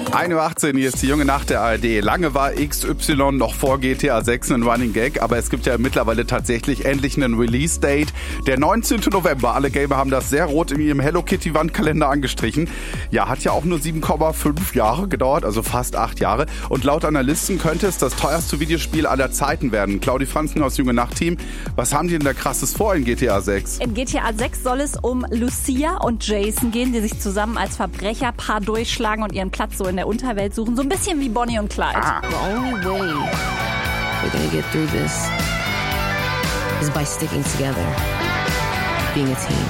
1:18 Uhr, hier ist die junge Nacht der ARD. Lange war XY noch vor GTA 6 ein Running Gag, aber es gibt ja mittlerweile tatsächlich endlich einen Release-Date. Der 19. November. Alle Gamer haben das sehr rot in ihrem Hello Kitty-Wandkalender angestrichen. Ja, hat ja auch nur 7,5 Jahre gedauert, also fast 8 Jahre. Und laut Analysten könnte es das teuerste Videospiel aller Zeiten werden. Claudi Franzen aus Junge Nacht Team, was haben die denn da krasses vor in GTA 6? In GTA 6 soll es um Lucia und Jason gehen, die sich zusammen als Verbrecherpaar durchschlagen und ihren Platz so in der Unterwelt suchen. So ein bisschen wie Bonnie und Clyde. The only way we're gonna get through this is by sticking together, being a team.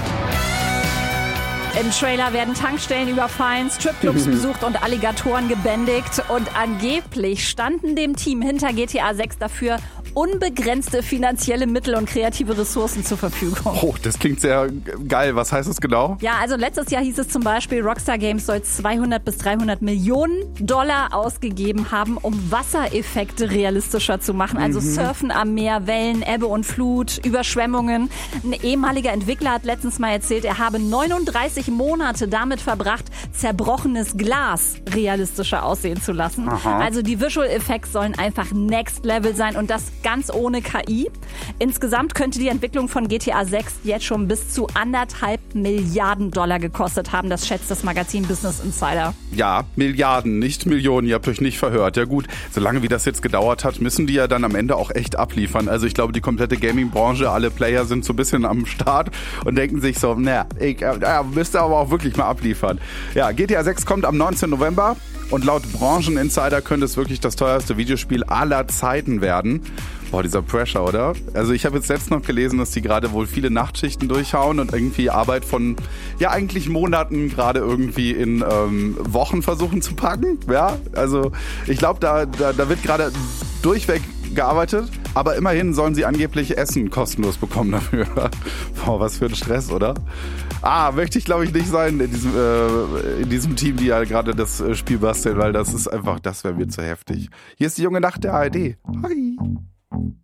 Im Trailer werden Tankstellen überfallen, Stripclubs besucht und Alligatoren gebändigt. Und angeblich standen dem Team hinter GTA 6 dafür unbegrenzte finanzielle Mittel und kreative Ressourcen zur Verfügung. Oh, das klingt sehr geil. Was heißt das genau? Ja, also letztes Jahr hieß es zum Beispiel, Rockstar Games soll 200 bis 300 Millionen $, ausgegeben haben, um Wassereffekte realistischer zu machen. Also Surfen am Meer, Wellen, Ebbe und Flut, Überschwemmungen. Ein ehemaliger Entwickler hat letztens mal erzählt, er habe 39 Monate damit verbracht, zerbrochenes Glas realistischer aussehen zu lassen. Aha. Also die Visual Effects sollen einfach Next Level sein und das ganz ohne KI. Insgesamt könnte die Entwicklung von GTA 6 jetzt schon bis zu 1,5 Milliarden $ gekostet haben. Das schätzt das Magazin Business Insider. Ja, Milliarden, nicht Millionen. Ihr habt euch nicht verhört. Ja gut, solange wie das jetzt gedauert hat, müssen die ja dann am Ende auch echt abliefern. Also ich glaube, die komplette Gaming-Branche, alle Player sind so ein bisschen am Start und denken sich so, müsst ihr aber auch wirklich mal abliefern. Ja, GTA 6 kommt am 19. November. Und laut Brancheninsider könnte es wirklich das teuerste Videospiel aller Zeiten werden. Boah, dieser Pressure, oder? Also ich habe jetzt letztens noch gelesen, dass die gerade wohl viele Nachtschichten durchhauen und irgendwie Arbeit von, ja eigentlich Monaten gerade irgendwie in Wochen versuchen zu packen. Ja, also ich glaube, da wird gerade durchweg gearbeitet, aber immerhin sollen sie angeblich Essen kostenlos bekommen dafür. Boah, was für ein Stress, oder? Möchte ich glaube ich nicht sein in diesem Team, die ja gerade das Spiel basteln, weil das wäre mir zu heftig. Hier ist die junge Nacht der ARD. Hi.